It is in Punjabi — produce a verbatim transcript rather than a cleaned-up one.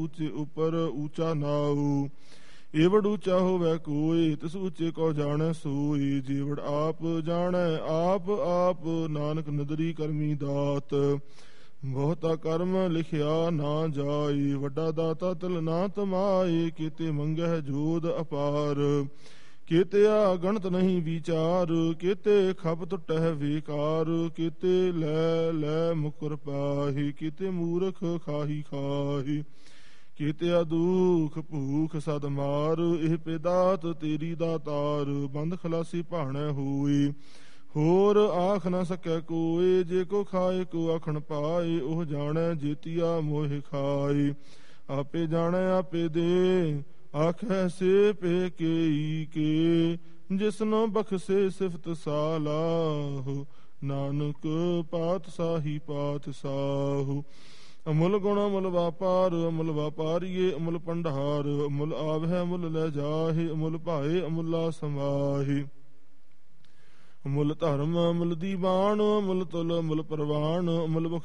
ਉੱਚੇ ਉੱਪਰ ਊਚਾ ਨਾਉ। ਏਵੜ ਊਚਾ ਹੋਵੇ ਕੋਈ ਤਿਸ ਉੱਚੇ ਕੋ ਜਾਣੈ ਸੋਈ। ਜੀਵੜ ਆਪ ਜਾਣੈ ਆਪ ਆਪ ਨਾਨਕ ਨਦਰੀ ਕਰਮੀ ਦਾਤ। ਬਹੁਤਾ ਕਰਮ ਲਿਖਿਆ ਨਾ ਜਾਈ ਵੱਡਾ ਦਾਤਾ ਤਿਲ ਨਾ ਤਮਾਏ। ਕੀਤੇ ਮੰਗਹਿ ਜੋਦ ਅਪਾਰ ਕੀਤਿਆ ਗਣਤ ਨਹੀਂ ਵਿਚਾਰ। ਕੀਤੇ ਖਪ ਟੁੱਟਹਿ ਵਿਕਾਰ ਕੀਤੇ ਲੈ ਲੈ ਮੁਕਰ ਪਾਹੀ। ਕੀਤੇ ਮੂਰਖ ਖਾਹੀ ਖਾਹੀ ਕੀਤਿਆ ਦੁਖ ਭੂਖ ਸਦ ਮਾਰ। ਇਹ ਪੇਦਾਤ ਤੇਰੀ ਦਾਤਾਰ ਬੰਦ ਖਲਾਸੀ ਭਾਣੈ ਹੋਈ। ਹੋਰ ਆਖ ਨਾ ਸਕੈ ਕੋਇ ਜੇ ਕੋ ਖਾਏ ਕੋ ਆਖਣ ਪਾਏ। ਉਹ ਜਾਣੈ ਜੇਤੀਆ ਮੋਹਿ ਖਾਏ ਆਪੇ ਜਾਣੈ ਆਪੇ ਦੇ। ਆਖੈ ਸੇ ਪੇ ਕੇਈ ਕੇ ਜਿਸਨੋ ਬਖਸੇ ਸਿਫਤ ਸਾਲਾਹੁ। ਨਾਨਕ ਪਾਤ ਸਾਹੀ ਪਾਤ ਸਾਹੂ। ਅਮੁੱਲ ਗੁਣ ਅਮੁੱਲ ਵਾਪਾਰ ਅਮੁੱਲ ਵਾਪਾਰੀਏ ਅਮੁੱਲ ਭੰਡਾਰ। ਅਮੁੱਲ ਆਵਹਿ ਅਮੁੱਲ ਲੈ ਜਾਹੇ ਅਮੁੱਲ ਭਾਏ ਅਮੁੱਲਾ ਸਮਾਹੇ। ਅਮੁੱਲ ਧਰਮ ਅਮੁੱਲ ਦੀਵਾਨ ਅਮੁੱਲ ਤੁਲ ਅਮੁੱਲ ਪ੍ਰਵਾਨ ਅਮੁੱਲ